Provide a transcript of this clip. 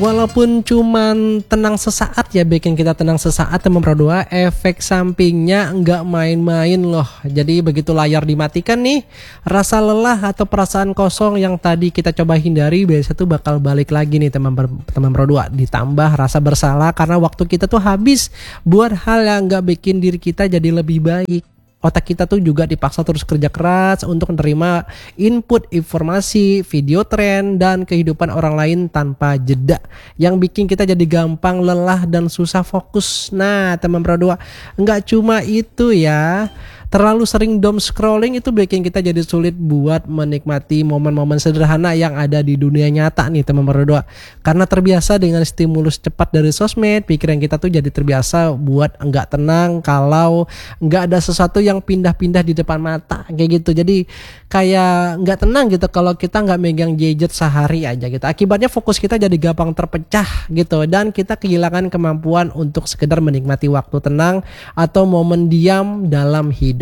Walaupun cuman tenang sesaat ya, bikin kita tenang sesaat teman Pro 2, efek sampingnya nggak main-main loh. Jadi begitu layar dimatikan nih, rasa lelah atau perasaan kosong yang tadi kita coba hindari biasa tuh bakal balik lagi nih teman Pro 2. Ditambah rasa bersalah karena waktu kita tuh habis buat hal yang nggak bikin diri kita jadi lebih baik. Otak kita tuh juga dipaksa terus kerja keras untuk menerima input informasi, video tren, dan kehidupan orang lain tanpa jeda. Yang bikin kita jadi gampang lelah dan susah fokus. Nah teman Pro 2, nggak cuma itu ya. Terlalu sering doom scrolling itu bikin kita jadi sulit buat menikmati momen-momen sederhana yang ada di dunia nyata nih teman Pro 2. Karena terbiasa dengan stimulus cepat dari sosmed, pikiran kita tuh jadi terbiasa buat nggak tenang kalau nggak ada sesuatu yang pindah-pindah di depan mata kayak gitu. Jadi kayak nggak tenang gitu kalau kita nggak megang gadget sehari aja gitu. Akibatnya fokus kita jadi gampang terpecah gitu, dan kita kehilangan kemampuan untuk sekedar menikmati waktu tenang atau momen diam dalam hidup.